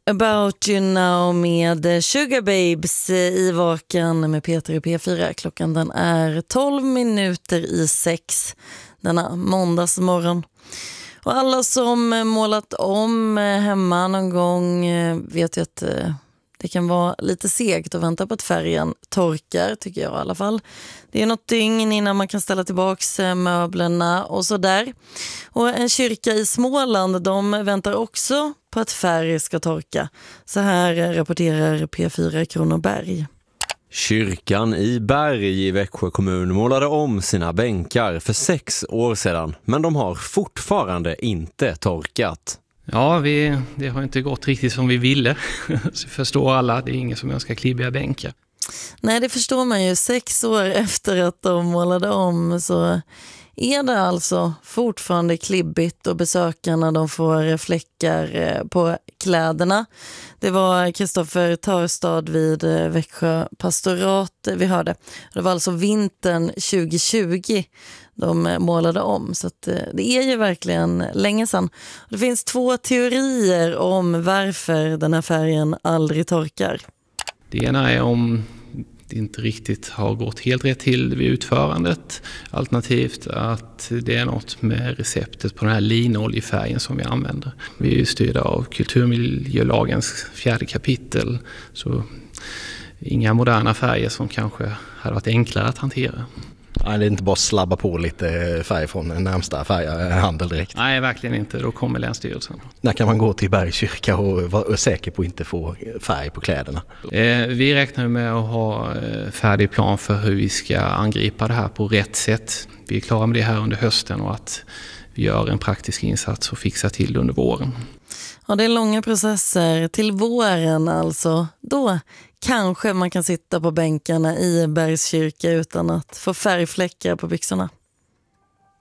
About You Now med Sugar Babes i Vaken med Peter i P4. Klockan den är 6:12 denna måndagsmorgon. Och alla som målat om hemma någon gång vet ju att det kan vara lite segt att vänta på att färgen torkar, tycker jag i alla fall. Det är något dygn innan man kan ställa tillbaks möblerna och sådär. Och en kyrka i Småland, de väntar också på att färg ska torka. Så här rapporterar P4 Kronoberg. Kyrkan i Berg i Växjö kommun målade om sina bänkar för 6 år sedan, men de har fortfarande inte torkat. Ja, det har inte gått riktigt som vi ville. Så förstår alla, det är ingen som önskar klibbiga bänkar. Nej, det förstår man ju. 6 år efter att de målade om så är det alltså fortfarande klibbigt och besökarna de får fläckar på kläderna. Det var Kristoffer Törstad vid Växjö pastorat vi hörde. Det var alltså vintern 2020 de målade om, så att det är ju verkligen länge sedan. Det finns 2 teorier om varför den här färgen aldrig torkar. Det ena är om det inte riktigt har gått helt rätt till vid utförandet. Alternativt att det är något med receptet på den här linoljefärgen som vi använder. Vi är ju styrda av kulturmiljölagens 4:e kapitel, så inga moderna färger som kanske hade varit enklare att hantera. Nej, det är inte bara slabba på lite färg från närmsta färghandel direkt. Nej, verkligen inte. Då kommer Länsstyrelsen. När kan man gå till Bergs kyrka och vara säker på att inte få färg på kläderna? Vi räknar med att ha färdig plan för hur vi ska angripa det här på rätt sätt. Vi är klara med det här under hösten och att vi gör en praktisk insats och fixar till under våren. Ja, det är långa processer till våren alltså. Då kanske man kan sitta på bänkarna i Bergs kyrka utan att få färgfläckar på byxorna.